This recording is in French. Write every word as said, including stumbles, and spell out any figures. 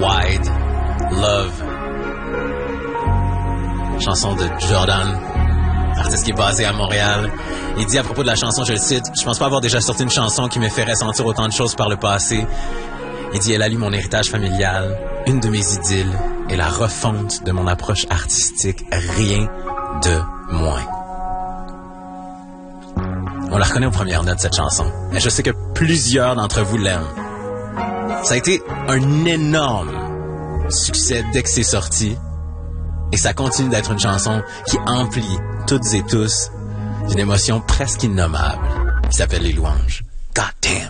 Wide Love. Chanson de Jordan, artiste qui est basé à Montréal. Il dit à propos de la chanson, je le cite, « Je pense pas avoir déjà sorti une chanson qui me ferait sentir autant de choses par le passé. » Il dit « Elle allie mon héritage familial, une de mes idylles et la refonte de mon approche artistique, rien de moins. » On la reconnaît aux premières notes, cette chanson. Et je sais que plusieurs d'entre vous l'aiment. Ça a été un énorme succès dès que c'est sorti. Et ça continue d'être une chanson qui emplit toutes et tous d'une émotion presque innommable qui s'appelle les louanges.